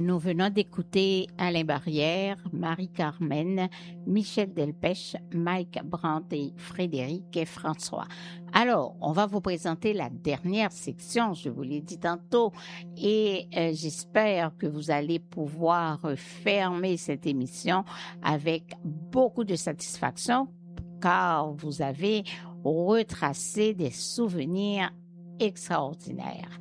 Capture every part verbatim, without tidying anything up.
Nous venons d'écouter Alain Barrière, Marie-Carmen, Michel Delpech, Mike Brandt et Frédéric et François. Alors, on va vous présenter la dernière section, je vous l'ai dit tantôt, et euh, j'espère que vous allez pouvoir fermer cette émission avec beaucoup de satisfaction, car vous avez retracé des souvenirs extraordinaires.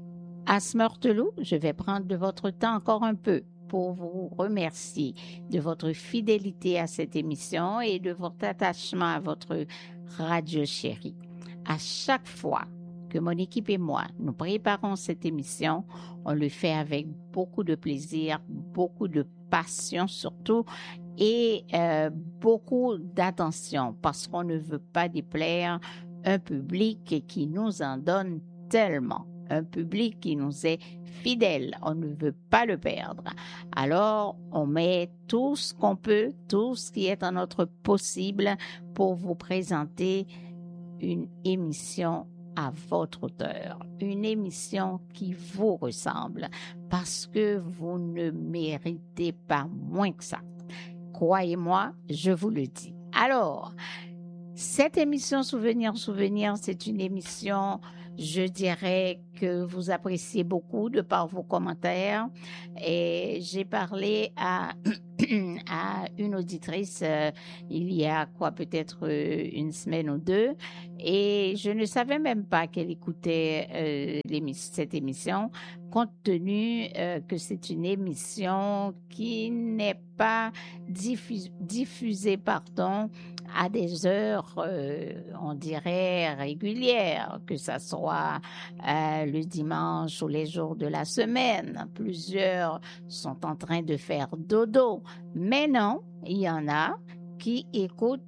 À ce Meurteloup, je vais prendre de votre temps encore un peu pour vous remercier de votre fidélité à cette émission et de votre attachement à votre radio chérie. À chaque fois que mon équipe et moi nous préparons cette émission, on le fait avec beaucoup de plaisir, beaucoup de passion surtout et euh, beaucoup d'attention parce qu'on ne veut pas déplaire un public qui nous en donne tellement. Un public qui nous est fidèle, on ne veut pas le perdre. Alors, on met tout ce qu'on peut, tout ce qui est en notre possible pour vous présenter une émission à votre hauteur, une émission qui vous ressemble, parce que vous ne méritez pas moins que ça. Croyez-moi, je vous le dis. Alors, cette émission Souvenir, Souvenir, c'est une émission, je dirais, que vous appréciez beaucoup de par vos commentaires. Et j'ai parlé à, à une auditrice euh, il y a quoi, peut-être euh, une semaine ou deux, et je ne savais même pas qu'elle écoutait euh, l'émission, cette émission, compte tenu euh, que c'est une émission qui n'est pas diffus- diffusée, pardon, à des heures, euh, on dirait, régulières, que ça soit euh, le dimanche ou les jours de la semaine. Plusieurs sont en train de faire dodo. Mais non, il y en a qui écoutent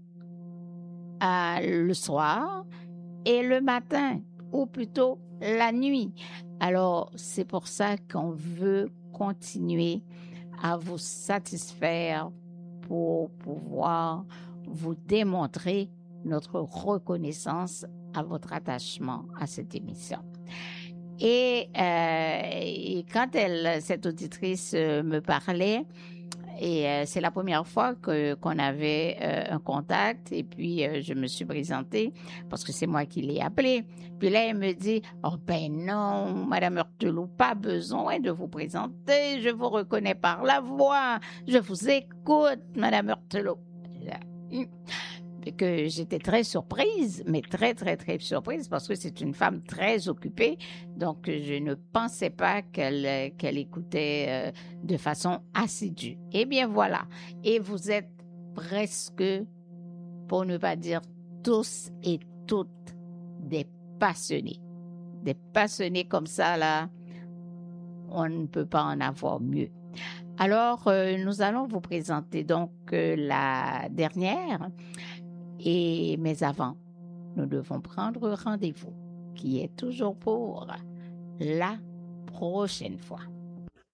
euh, le soir et le matin, ou plutôt la nuit. Alors, c'est pour ça qu'on veut continuer à vous satisfaire pour pouvoir vous démontrer notre reconnaissance à votre attachement à cette émission. Et, euh, et quand elle, cette auditrice euh, me parlait, et euh, c'est la première fois que qu'on avait euh, un contact, et puis euh, je me suis présentée parce que c'est moi qui l'ai appelée. Puis là, elle me dit « Oh ben non, Madame Meurteloup, pas besoin de vous présenter, je vous reconnais par la voix, je vous écoute, Madame Meurteloup. » que j'étais très surprise, mais très, très, très surprise parce que c'est une femme très occupée. Donc, je ne pensais pas qu'elle, qu'elle écoutait euh, de façon assidue. Eh bien, voilà. Et vous êtes presque, pour ne pas dire tous et toutes, des passionnés. Des passionnés comme ça, là, on ne peut pas en avoir mieux. Alors, euh, nous allons vous présenter donc euh, la dernière. Et, mais avant, nous devons prendre rendez-vous, qui est toujours pour la prochaine fois.